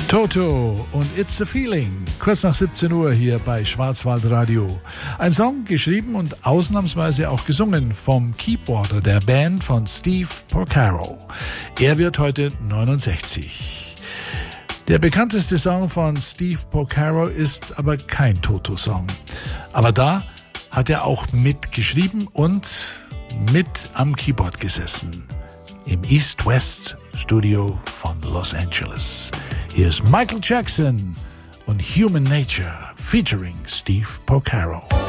Toto und It's a Feeling, kurz nach 17 Uhr hier bei Schwarzwaldradio. Ein Song geschrieben und ausnahmsweise auch gesungen vom Keyboarder der Band von Steve Porcaro. Er wird heute 69. Der bekannteste Song von Steve Porcaro ist aber kein Toto-Song. Aber da hat er auch mitgeschrieben und mit am Keyboard gesessen. Im East-West-Studio von Los Angeles. Hier ist Michael Jackson und Human Nature featuring Steve Porcaro.